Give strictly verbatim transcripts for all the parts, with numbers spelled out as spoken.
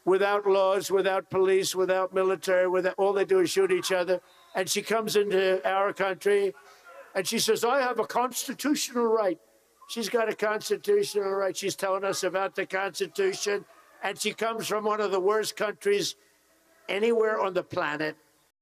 without laws, without police, without military, without, all they do is shoot each other. And she comes into our country and she says, I have a constitutional right. She's got a constitutional right. She's telling us about the Constitution. And she comes from one of the worst countries anywhere on the planet.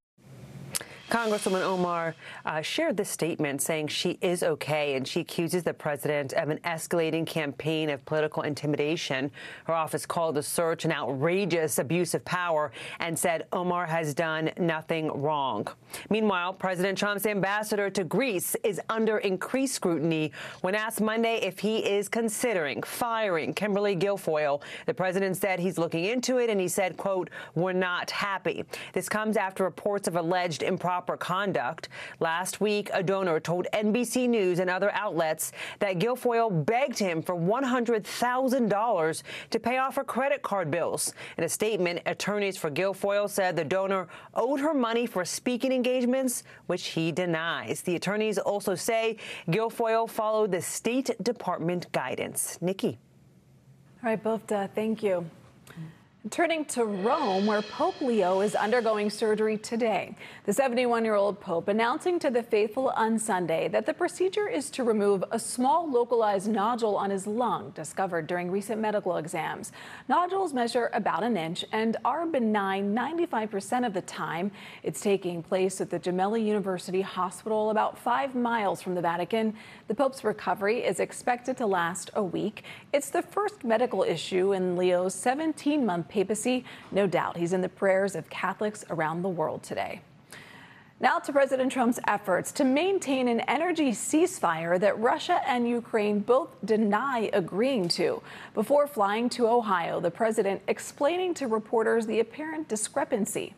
Congresswoman Omar uh, shared this statement saying she is okay, and she accuses the president of an escalating campaign of political intimidation. Her office called the search an outrageous abuse of power and said Omar has done nothing wrong. Meanwhile, President Trump's ambassador to Greece is under increased scrutiny. When asked Monday if he is considering firing Kimberly Guilfoyle, the president said he's looking into it, and he said, quote, we're not happy. This comes after reports of alleged improper conduct. Last week, a donor told N B C News and other outlets that Guilfoyle begged him for one hundred thousand dollars to pay off her credit card bills. In a statement, attorneys for Guilfoyle said the donor owed her money for speaking engagements, which he denies. The attorneys also say Guilfoyle followed the State Department guidance. Nikki. All right, both, uh, thank you. Turning to Rome, where Pope Leo is undergoing surgery today. The seventy-one-year-old Pope announcing to the faithful on Sunday that the procedure is to remove a small localized nodule on his lung discovered during recent medical exams. Nodules measure about an inch and are benign ninety-five percent of the time. It's taking place at the Gemelli University Hospital about five miles from the Vatican. The Pope's recovery is expected to last a week. It's the first medical issue in Leo's seventeen-month papacy. No doubt he's in the prayers of Catholics around the world today. Now to President Trump's efforts to maintain an energy ceasefire that Russia and Ukraine both deny agreeing to. Before flying to Ohio, the president explaining to reporters the apparent discrepancy.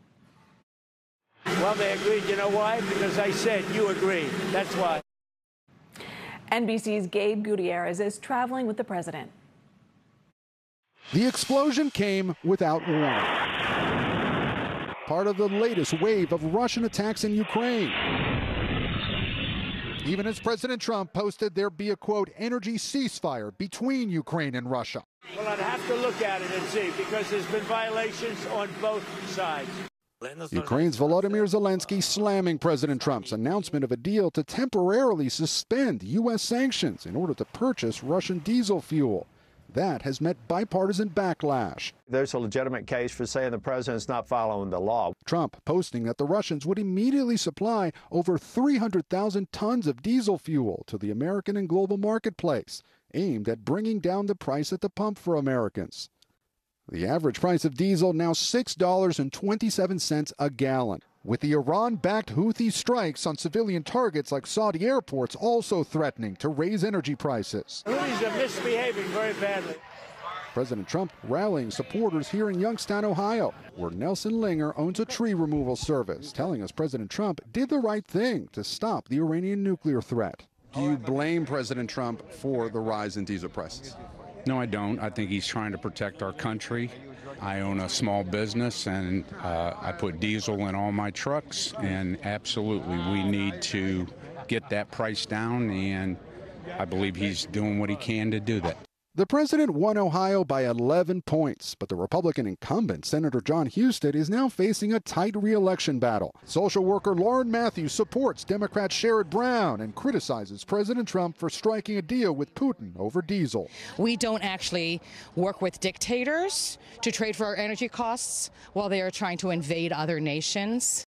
Well, they agreed. You know why? Because I said you agree. That's why. N B C's Gabe Gutierrez is traveling with the president. The explosion came without warning. Part of the latest wave of Russian attacks in Ukraine. Even as President Trump posted there'd be a, quote, energy ceasefire between Ukraine and Russia. Well, I'd have to look at it and see, because there's been violations on both sides. Ukraine's Volodymyr Zelensky slamming President Trump's announcement of a deal to temporarily suspend U S sanctions in order to purchase Russian diesel fuel. That has met bipartisan backlash. There's a legitimate case for saying the president's not following the law. Trump posting that the Russians would immediately supply over three hundred thousand tons of diesel fuel to the American and global marketplace, aimed at bringing down the price at the pump for Americans. The average price of diesel now six dollars and twenty-seven cents a gallon, with the Iran-backed Houthi strikes on civilian targets like Saudi airports also threatening to raise energy prices. Houthis are misbehaving very badly. President Trump rallying supporters here in Youngstown, Ohio, where Nelson Linger owns a tree removal service, telling us President Trump did the right thing to stop the Iranian nuclear threat. Do you blame President Trump for the rise in diesel prices? No, I don't. I think he's trying to protect our country. I own a small business, and uh, I put diesel in all my trucks, and absolutely we need to get that price down, and I believe he's doing what he can to do that. The president won Ohio by eleven points, but the Republican incumbent, Senator John Husted, is now facing a tight re-election battle. Social worker Lauren Matthews supports Democrat Sherrod Brown and criticizes President Trump for striking a deal with Putin over diesel. We don't actually work with dictators to trade for our energy costs while they are trying to invade other nations.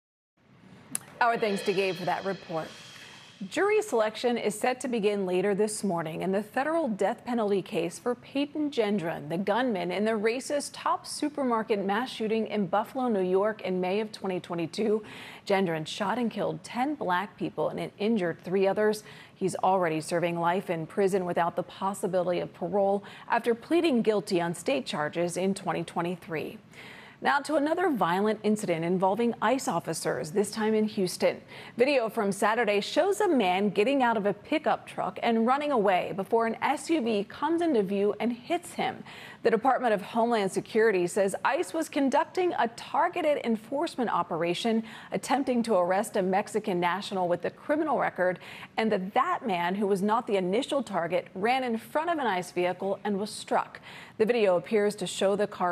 Our thanks to Gabe for that report. Jury selection is set to begin later this morning in the federal death penalty case for Peyton Gendron, the gunman in the racist Top supermarket mass shooting in Buffalo, New York in May of twenty twenty-two. Gendron shot and killed ten black people and injured three others. He's already serving life in prison without the possibility of parole after pleading guilty on state charges in twenty twenty-three. Now to another violent incident involving ICE officers, this time in Houston. Video from Saturday shows a man getting out of a pickup truck and running away before an S U V comes into view and hits him. The Department of Homeland Security says ICE was conducting a targeted enforcement operation, attempting to arrest a Mexican national with a criminal record, and that that man, who was not the initial target, ran in front of an ICE vehicle and was struck. The video appears to show the car